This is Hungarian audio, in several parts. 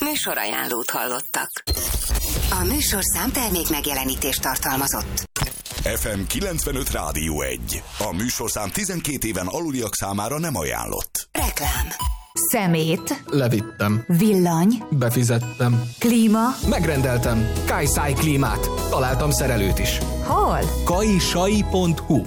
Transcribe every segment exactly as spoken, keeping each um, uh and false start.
Műsorajánlót hallottak. A műsorszám termék megjelenítést tartalmazott. ef em kilencvenöt Rádió egy. A műsorszám tizenkét éven aluliak számára nem ajánlott. Reklám. Szemét. Levittem. Villany. Befizettem. Klíma. Megrendeltem. Kajszáj klímát. Találtam szerelőt is. Hol? kajsai pont hu.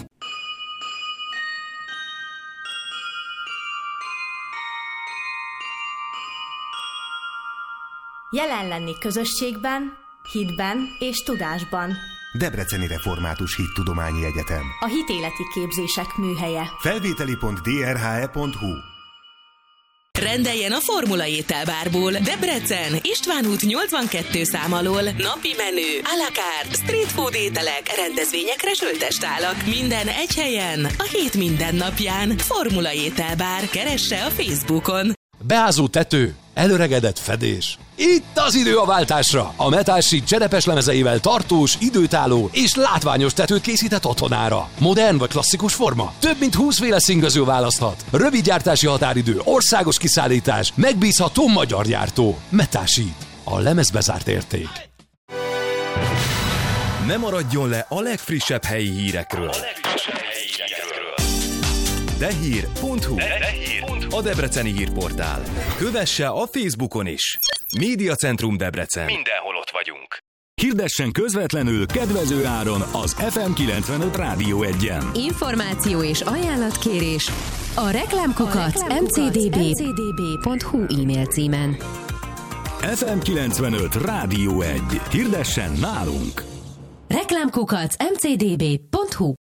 Jelen lenni közösségben, hitben és tudásban. Debreceni Református Hittudományi Egyetem. A hitéleti képzések műhelye. Felvételi pont d r h e pont hu. Rendeljen a Formula Ételbárból. Debrecen, István út nyolcvankettő szám alól. Napi menü, à la carte, street food ételek, rendezvényekre söltestálak. Minden egy helyen, a hét minden napján. Formula Ételbár. Keresse a Facebookon. Beázó tető, előregedett fedés. Itt az idő a váltásra! A Metal Sheet cserepes lemezeivel tartós, időtálló és látványos tetőt készített otthonára. Modern vagy klasszikus forma? Több mint húszféle színgazó választhat. Rövid gyártási határidő, országos kiszállítás, megbízható magyar gyártó. Metal Sheet. A lemezbezárt érték. Ne maradjon le a legfrissebb helyi hírekről. Dehír pont hu. A debreceni hírportál. Kövesse a Facebookon is. Médiacentrum Debrecen. Mindenhol ott vagyunk. Hirdessen közvetlenül kedvező áron az ef em kilencvenöt Rádió egyen. Információ és ajánlatkérés a reklámkukac em cé dé bé pont hu e-mail címen. ef em kilencvenöt Rádió egy. Hirdessen nálunk! reklámkukac em cé dé bé pont hu